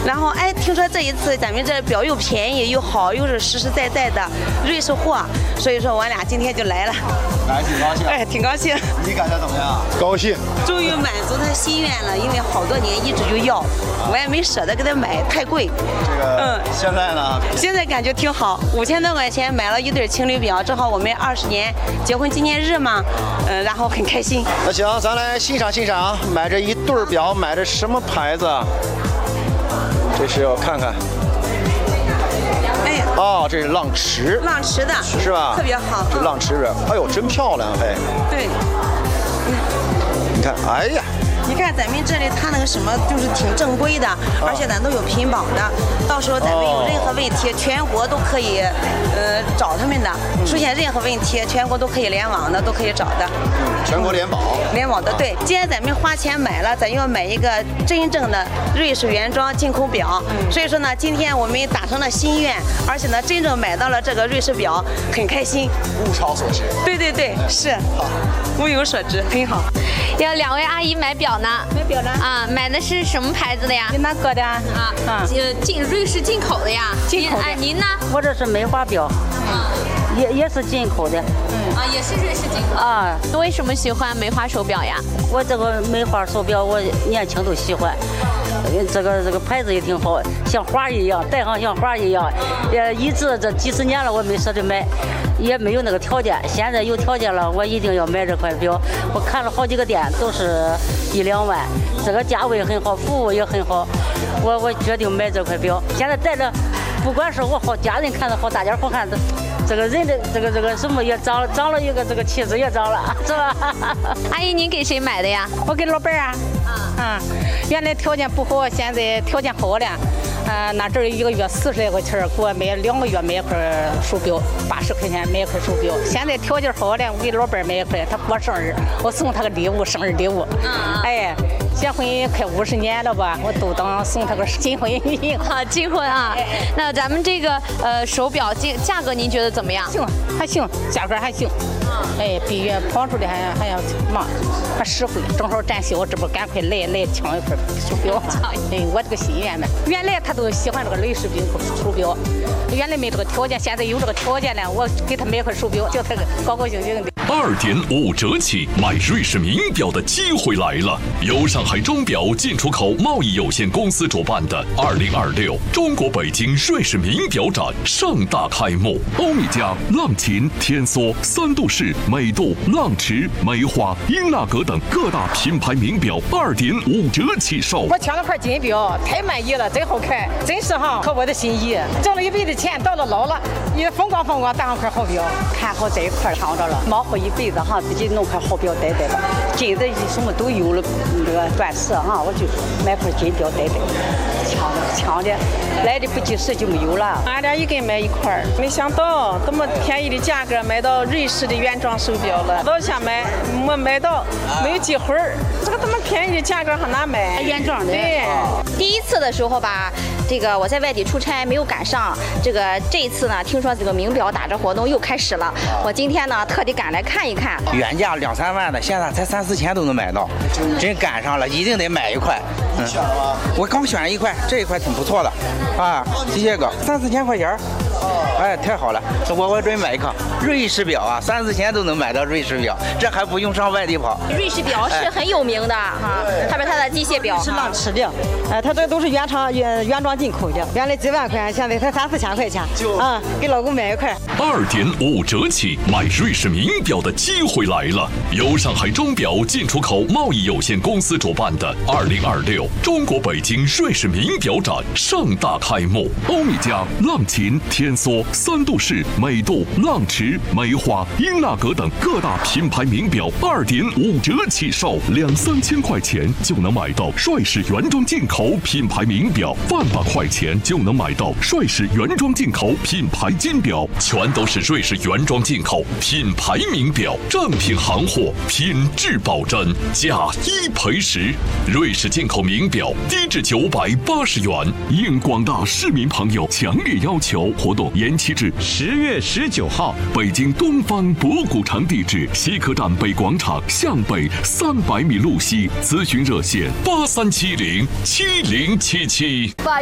然后哎，听说这一次咱们这表又便宜又好，又是实实在在的瑞士货，所以说我俩今天就来了。 来挺高兴。 哎，挺高兴。 你感觉怎么样？ 高兴。 终于满足他心愿了，因为好多年一直就要，我也没舍得给他买，太贵。 这个，现在呢？ 现在感觉挺好，5000多块钱买了一对情侣表，正好我们20年结婚纪念日嘛，然后很开心。 那行，咱来欣赏欣赏，买这一对表，买的什么牌子？这是我看看。 哎呀， 哦，这是浪驰。 浪驰的， 是吧？ 特别好。 这浪驰表，哎呦，真漂亮嘿。 对。 你看，哎呀。 你看咱们这里它那个什么就是挺正规的，而且咱都有屏保的，到时候咱们有任何问题，全国都可以找他们的，出现任何问题，全国都可以联网的，都可以找的。 全国联保。 联网的，对。既然咱们花钱买了，咱要买一个真正的瑞士原装进口表，所以说呢，今天我们达成了心愿，而且呢，真正买到了这个瑞士表，很开心。 物超所值。 对对对，是。物有所值，很好。 有2位阿姨买表呢。 买表呢？ 啊，买的是什么牌子的呀？ 哪个的？ 瑞士进口的呀。 进口的。 您呢？ 我这是梅花表。也是进口的。 也是瑞士进口。 啊， 为什么喜欢梅花手表呀？ 我这个梅花手表，我年轻都喜欢。这个牌子也挺好，像花一样，戴上像花一样。一直这几十年了，我没舍得买，也没有那个条件。现在有条件了，我一定要买这块表。我看了好几个店，都是1、2万。这个价位很好，服务也很好，我决定买这块表。现在戴着，不管是我好，家人看着好，大家好看的。这个人的这个什么也长了一个这个气质也长了，是吧？ 阿姨，您给谁买的呀？ 我给老伴儿啊。原来条件不好，现在条件好了。那阵儿1个月40来块钱，给我买2个月买一块手表，80块钱买一块手表。现在条件好了，我给老伴儿买一块，他过生日，我送他个礼物，生日礼物。哎，结婚快50年了吧，我都当送他个金婚礼。 好，金婚啊。那咱们这个手表价格您觉得怎么样？ 行，还行，价格还行。哎，比跑出来还要忙，还实惠，正好展销，这不赶快来抢一块手表。哎，我这个心愿嘛，原来他都喜欢这个瑞士手表，原来没这个条件，现在有这个条件了，我给他买块手表，叫他高高兴兴的。 2.5折起买瑞士名表的机会来了！由上海钟表进出口贸易有限公司主办的2026中国北京瑞士名表展盛大开幕。欧米茄、浪琴、天梭、3度式、美度、浪驰、梅花、英纳格等各大品牌名表2.5折起售。 我抢了块金表，太满意了，真好看，真是合我的心意。挣了一辈子钱，到了老了也风光当上块好表， 看好这一块抢着了，忙活一辈子哈，自己弄块好表戴戴吧。金子什么都有了，那个钻石哈，我就买块金表戴戴。抢的，来的不及时就没有了。 俺俩一根买一块，没想到这么便宜的价格买到瑞士的原装手表了。老想买，没买到，没有机会儿。这个这么便宜的价格还哪买？ 原装的。 对。 第一次的时候吧，这个我在外地出差没有赶上。这一次呢，听说这个名表打折活动又开始了，我今天呢特地赶来看一看。 原价2、3万的，现在才3、4千都能买到，真赶上了，一定得买一块。 你选了吗？ 我刚选一块，这一块挺不错的，啊，谢谢哥，3、4千块钱。哎，太好了，我准备买一个瑞士表啊，3、4千都能买到瑞士表，这还不用上外地跑。 瑞士表是很有名的哈，特别它的机械表是浪驰的，它这都是原装进口的，原来几万块，现在才3、4千块钱，给老公买一块。 2.5折起买瑞士名表的机会来了！由上海钟表进出口贸易有限公司主办的2026中国北京瑞士名表展盛大开幕。欧米茄、浪琴、天梭、3度式、美度、浪驰、梅花、英纳格等各大品牌名表2.5折起售，2、3千块钱就能买到帅士原装进口品牌名表，1万块钱就能买到帅士原装进口品牌金表，全都是瑞士原装进口品牌名表，正品行货，品质保真，价1赔10。瑞士进口名表低至980元，应广大市民朋友强烈要求，活动延期至10月19号。北京东方博古城地址：西客站北广场向北300米路西。咨询热线：83707077。